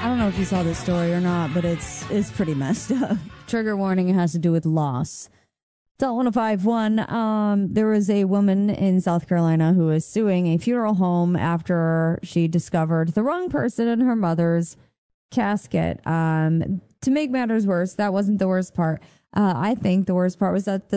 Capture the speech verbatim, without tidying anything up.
don't know if you saw this story or not, but it's it's pretty messed up. Trigger warning, it has to do with loss. Del one oh five one, um, there was a woman in South Carolina who was suing a funeral home after she discovered the wrong person in her mother's casket. Um, to make matters worse, that wasn't the worst part. Uh, I think the worst part was that the